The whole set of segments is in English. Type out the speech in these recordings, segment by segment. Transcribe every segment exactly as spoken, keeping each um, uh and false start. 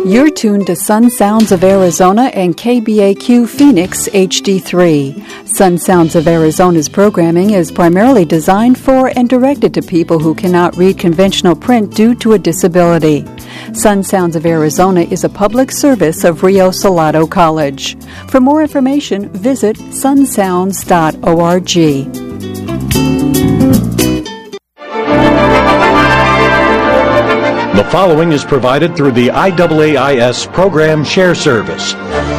You're tuned to Sun Sounds of Arizona and K B A Q Phoenix H D three. Sun Sounds of Arizona's programming is primarily designed for and directed to people who cannot read conventional print due to a disability. Sun Sounds of Arizona is a public service of Rio Salado College. For more information, visit sun sounds dot org. The following is provided through the I A A I S Program Share Service.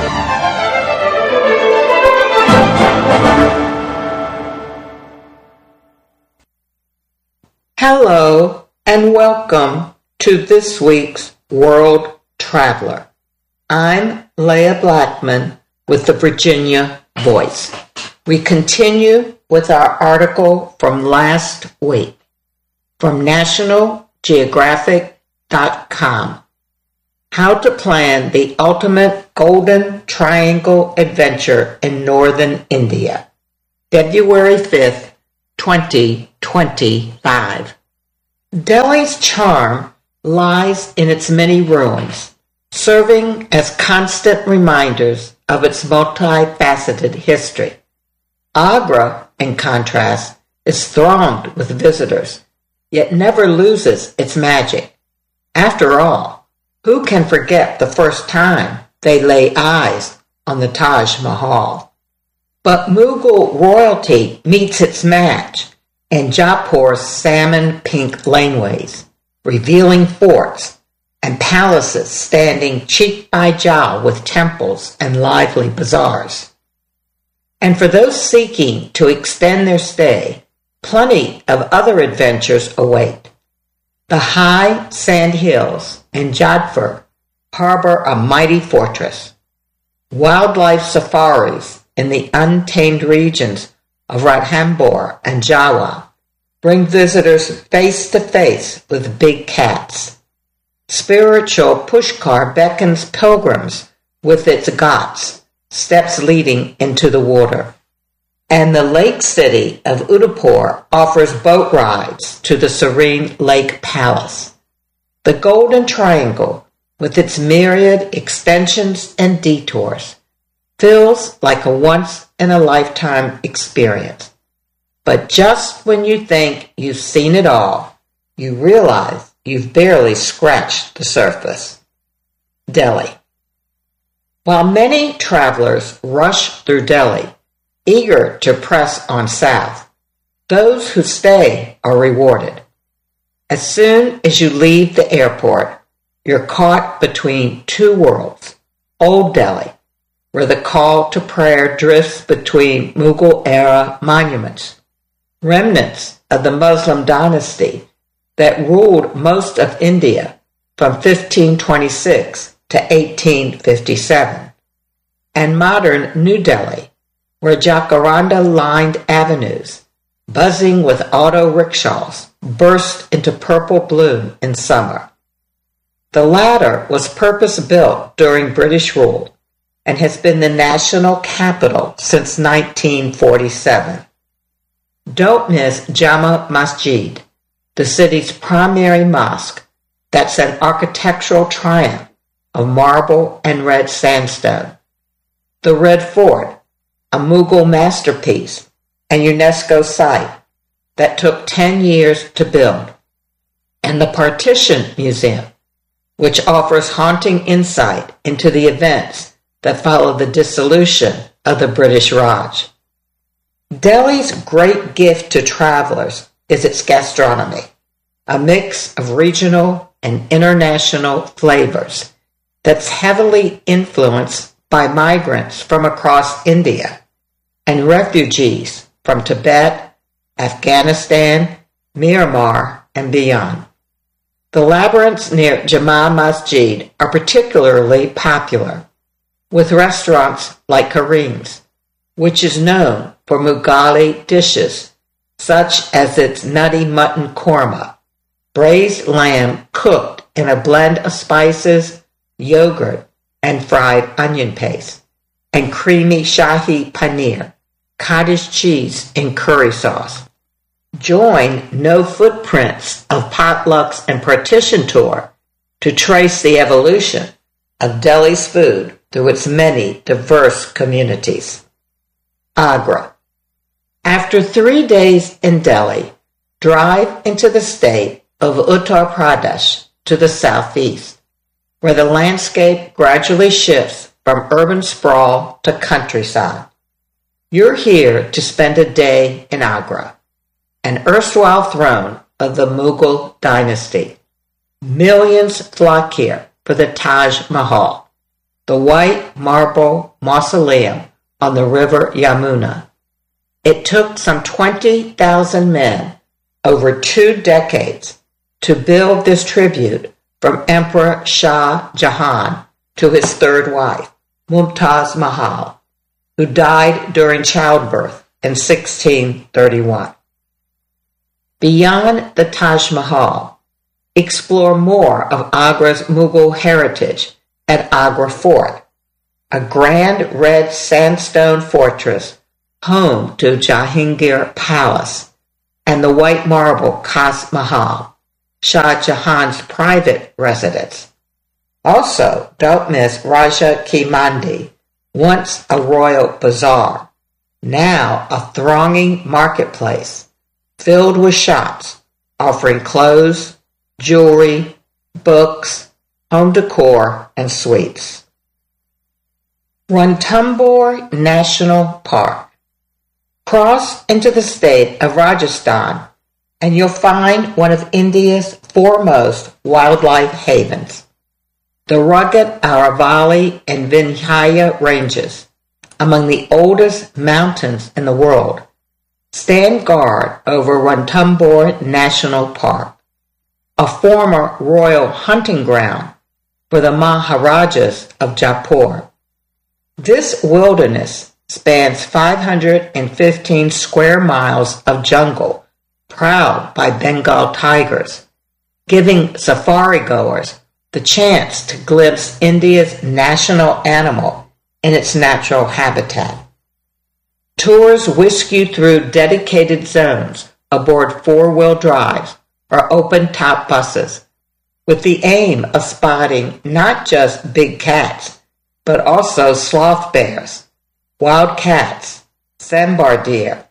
Hello and welcome to this week's World Traveler. I'm Leah Blackman with the Virginia Voice. We continue with our article from last week from National Geographic dot com. How to plan the ultimate Golden Triangle adventure in northern India. February fifth, twenty twenty-five. Delhi's charm lies in its many ruins, serving as constant reminders of its multifaceted history. Agra, in contrast, is thronged with visitors, yet never loses its magic. After all, who can forget the first time they lay eyes on the Taj Mahal? But Mughal royalty meets its match in Jaipur's salmon-pink laneways, revealing forts and palaces standing cheek by jowl with temples and lively bazaars. And for those seeking to extend their stay, plenty of other adventures await. The high sand hills in Jodhpur harbor a mighty fortress. Wildlife safaris in the untamed regions of Ranthambore and Jawa bring visitors face to face with big cats. Spiritual Pushkar beckons pilgrims with its ghats, steps leading into the water. And the lake city of Udaipur offers boat rides to the serene Lake Palace. The Golden Triangle, with its myriad extensions and detours, feels like a once-in-a-lifetime experience. But just when you think you've seen it all, you realize you've barely scratched the surface. Delhi. While many travelers rush through Delhi, eager to press on south, those who stay are rewarded. As soon as you leave the airport, you're caught between two worlds. Old Delhi, where the call to prayer drifts between Mughal-era monuments, remnants of the Muslim dynasty that ruled most of India from fifteen twenty-six to eighteen fifty-seven, and modern New Delhi, where jacaranda-lined avenues, buzzing with auto rickshaws, burst into purple bloom in summer. The latter was purpose-built during British rule and has been the national capital since nineteen forty-seven. Don't miss Jama Masjid, the city's primary mosque that's an architectural triumph of marble and red sandstone. The Red Fort, a Mughal masterpiece and UNESCO site that took ten years to build, and the Partition Museum, which offers haunting insight into the events that followed the dissolution of the British Raj. Delhi's great gift to travelers is its gastronomy, a mix of regional and international flavors that's heavily influenced by migrants from across India and refugees from Tibet, Afghanistan, Myanmar, and beyond. The labyrinths near Jama Masjid are particularly popular, with restaurants like Kareem's, which is known for Mughali dishes such as its nutty mutton korma, braised lamb cooked in a blend of spices, yogurt, and fried onion paste, and creamy shahi paneer, cottage cheese in curry sauce. Join No Footprints of Potlucks and Partition Tour to trace the evolution of Delhi's food through its many diverse communities. Agra. After three days in Delhi, drive into the state of Uttar Pradesh to the southeast, where the landscape gradually shifts from urban sprawl to countryside. You're here to spend a day in Agra, an erstwhile throne of the Mughal dynasty. Millions flock here for the Taj Mahal, the white marble mausoleum on the river Yamuna. It took some twenty thousand men over two decades to build this tribute from Emperor Shah Jahan to his third wife, Mumtaz Mahal, who died during childbirth in sixteen thirty-one. Beyond the Taj Mahal, explore more of Agra's Mughal heritage at Agra Fort, a grand red sandstone fortress home to Jahangir Palace, and the white marble Khas Mahal, Shah Jahan's private residence. Also, don't miss Raja Ki Mandi, once a royal bazaar, now a thronging marketplace filled with shops offering clothes, jewelry, books, home decor, and sweets. Ranthambore National Park. Cross into the state of Rajasthan and you'll find one of India's foremost wildlife havens. The rugged Aravalli and Vindhya ranges, among the oldest mountains in the world, stand guard over Ranthambore National Park, a former royal hunting ground for the Maharajas of Jaipur. This wilderness spans five hundred fifteen square miles of jungle, prowled by Bengal tigers, giving safari-goers the chance to glimpse India's national animal in its natural habitat. Tours whisk you through dedicated zones aboard four-wheel drives or open-top buses, with the aim of spotting not just big cats, but also sloth bears, wild cats, sambar deer,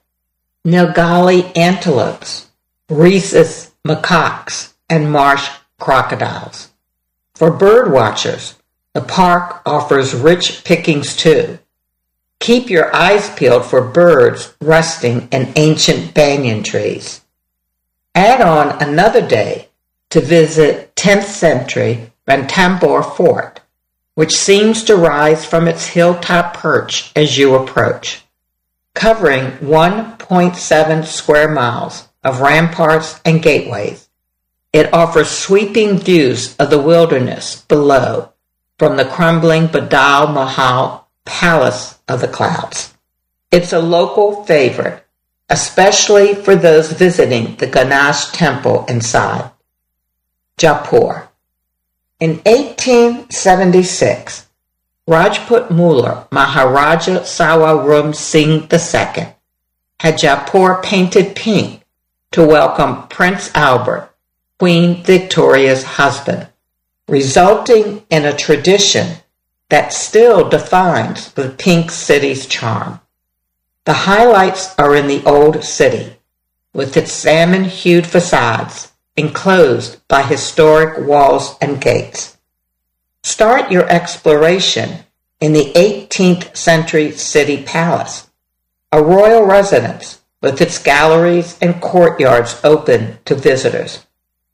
Nilgali antelopes, rhesus macaques, and marsh crocodiles. For bird watchers, the park offers rich pickings too. Keep your eyes peeled for birds resting in ancient banyan trees. Add on another day to visit tenth century Ranthambore Fort, which seems to rise from its hilltop perch as you approach. Covering one point seven square miles of ramparts and gateways, it offers sweeping views of the wilderness below from the crumbling Badal Mahal Palace of the Clouds. It's a local favorite, especially for those visiting the Ganesh temple inside. Jaipur. In eighteen seventy-six, Rajput Mullah Maharaja Sawarum Singh the Second had Jaipur painted pink to welcome Prince Albert, Queen Victoria's husband, resulting in a tradition that still defines the pink city's charm. The highlights are in the old city, with its salmon-hued facades enclosed by historic walls and gates. Start your exploration in the eighteenth century city palace, a royal residence with its galleries and courtyards open to visitors.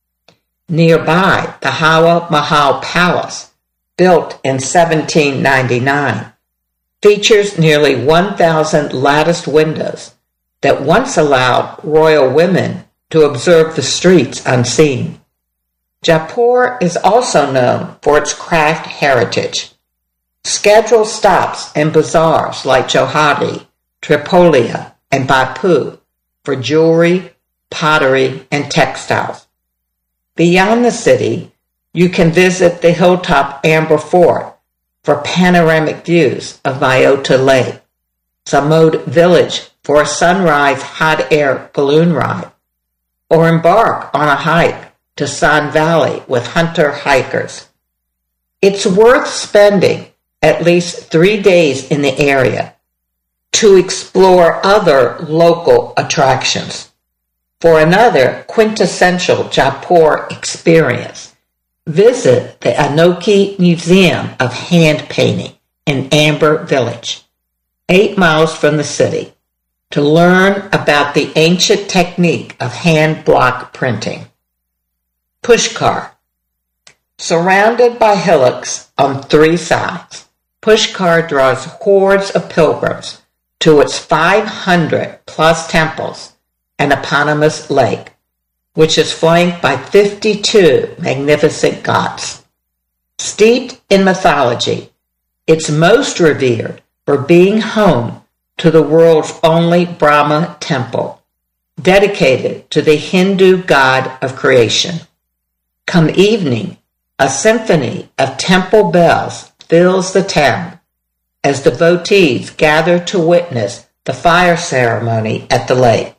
Nearby, the Hawa Mahal Palace, built in seventeen ninety-nine, features nearly one thousand latticed windows that once allowed royal women to observe the streets unseen. Jaipur is also known for its craft heritage. Schedule stops in bazaars like Johari, Tripolia, and Baipu for jewelry, pottery, and textiles. Beyond the city, you can visit the hilltop Amber Fort for panoramic views of Mayota Lake, Samod Village for a sunrise hot air balloon ride, or embark on a hike to San Valley with hunter hikers. It's worth spending at least three days in the area to explore other local attractions. For another quintessential Jaipur experience, visit the Anokhi Museum of Hand Painting in Amber Village, eight miles from the city, to learn about the ancient technique of hand block printing. Pushkar. Surrounded by hillocks on three sides, Pushkar draws hordes of pilgrims to its five hundred plus temples and eponymous lake, which is flanked by fifty-two magnificent ghats. Steeped in mythology, it's most revered for being home to the world's only Brahma temple, dedicated to the Hindu god of creation. Come evening, a symphony of temple bells fills the town as devotees gather to witness the fire ceremony at the lake.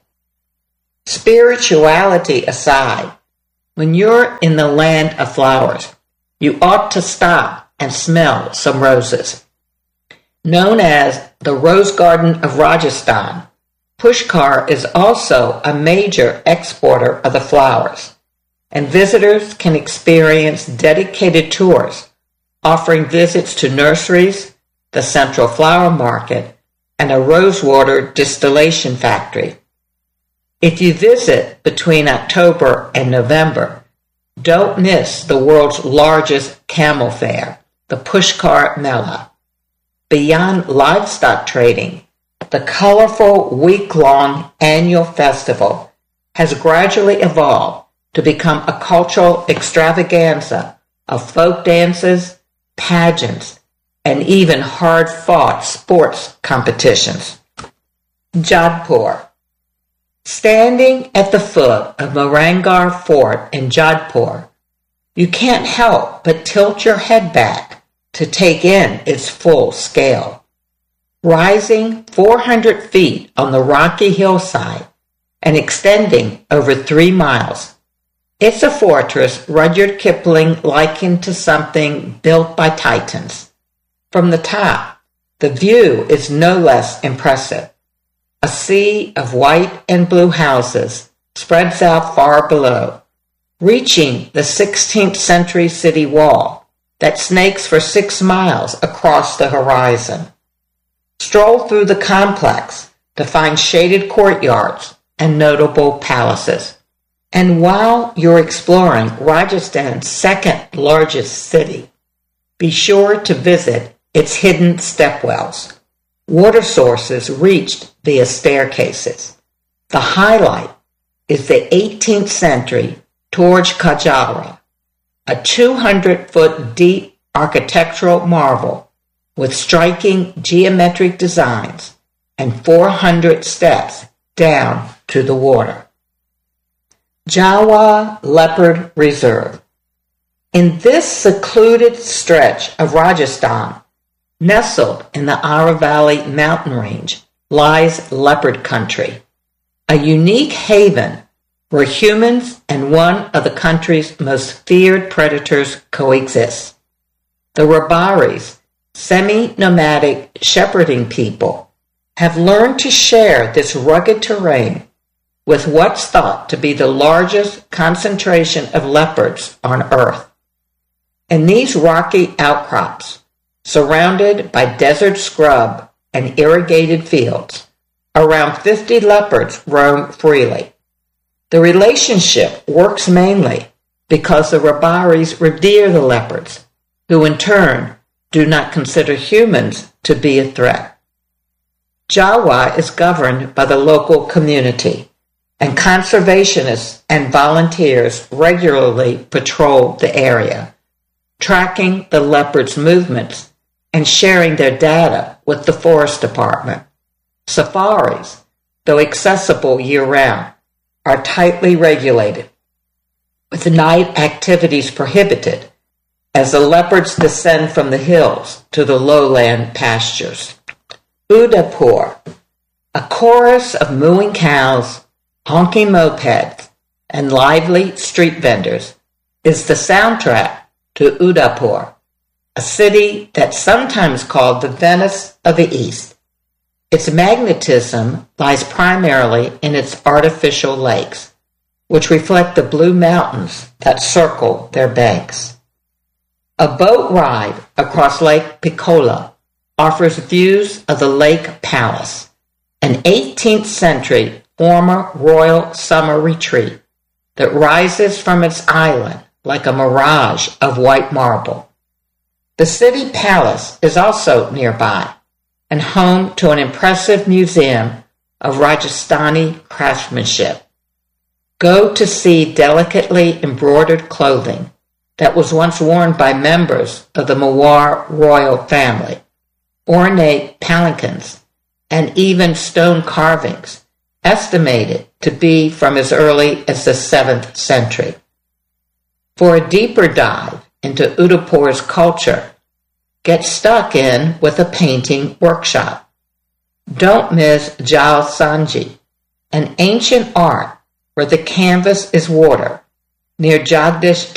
Spirituality aside, when you're in the land of flowers, you ought to stop and smell some roses. Known as the Rose Garden of Rajasthan, Pushkar is also a major exporter of the flowers, and visitors can experience dedicated tours offering visits to nurseries, the Central Flower Market, and a rosewater distillation factory. If you visit between October and November, don't miss the world's largest camel fair, the Pushkar Mela. Beyond livestock trading, the colorful week-long annual festival has gradually evolved to become a cultural extravaganza of folk dances, pageants, and even hard-fought sports competitions. Jodhpur. Standing at the foot of Mehrangarh Fort in Jodhpur, you can't help but tilt your head back to take in its full scale. Rising four hundred feet on the rocky hillside and extending over three miles, it's a fortress Rudyard Kipling likened to something built by titans. From the top, the view is no less impressive. A sea of white and blue houses spreads out far below, reaching the sixteenth century city wall that snakes for six miles across the horizon. Stroll through the complex to find shaded courtyards and notable palaces. And while you're exploring Rajasthan's second largest city, be sure to visit its hidden stepwells, water sources reached via staircases. The highlight is the eighteenth century Torj Khajara, a two hundred foot deep architectural marvel with striking geometric designs and four hundred steps down to the water. Jawa Leopard Reserve. In this secluded stretch of Rajasthan, nestled in the Aravalli mountain range, lies leopard country, a unique haven where humans and one of the country's most feared predators coexist. The Rabaris, semi-nomadic shepherding people, have learned to share this rugged terrain with what's thought to be the largest concentration of leopards on Earth. In these rocky outcrops, surrounded by desert scrub and irrigated fields, around fifty leopards roam freely. The relationship works mainly because the Rabaris revere the leopards, who in turn do not consider humans to be a threat. Jawa is governed by the local community, and conservationists and volunteers regularly patrol the area, tracking the leopards' movements and sharing their data with the Forest Department. Safaris, though accessible year-round, are tightly regulated, with night activities prohibited as the leopards descend from the hills to the lowland pastures. Udaipur, a chorus of mooing cows, honking mopeds, and lively street vendors, is the soundtrack to Udaipur, a city that's sometimes called the Venice of the East. Its magnetism lies primarily in its artificial lakes, which reflect the blue mountains that circle their banks. A boat ride across Lake Piccola offers views of the Lake Palace, an eighteenth century former royal summer retreat that rises from its island like a mirage of white marble. The city palace is also nearby and home to an impressive museum of Rajasthani craftsmanship. Go to see delicately embroidered clothing that was once worn by members of the Mewar royal family, ornate palanquins, and even stone carvings, estimated to be from as early as the seventh century. For a deeper dive into Udaipur's culture, get stuck in with a painting workshop. Don't miss Jal Sanji, an ancient art where the canvas is water, near Jagdish